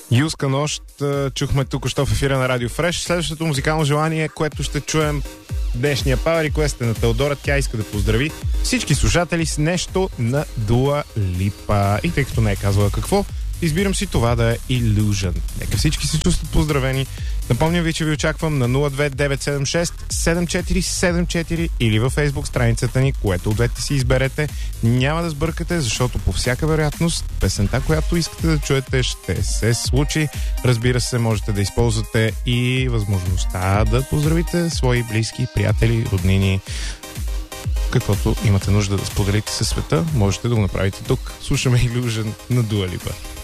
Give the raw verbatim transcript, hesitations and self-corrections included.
Юска нощ чухме тук що в ефира на Радио Фреш. Следващото музикално желание, което ще чуем днешния Power Request е на Теодора. Тя иска да поздрави всички слушатели с нещо на Дуа Липа. И тъй като не е казвала какво, избирам си това да е Illusion. Нека всички се чувстват поздравени. Напомням ви, че ви очаквам на нула две девет седем шест седем четири седем четири или във Facebook страницата ни, което от двете си изберете. Няма да сбъркате, защото по всяка вероятност песента, която искате да чуете, ще се случи. Разбира се, можете да използвате и възможността да поздравите свои близки, приятели, роднини. Каквото имате нужда да споделите със света, можете да го направите тук. Слушаме Illusion на Дуа Липа.